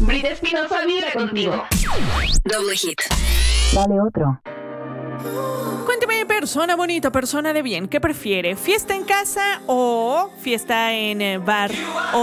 Brita Espinosa vibra contigo. Doble hit. Dale otro. Cuénteme, persona bonita, persona de bien, ¿qué prefiere? ¿Fiesta en casa o fiesta en bar?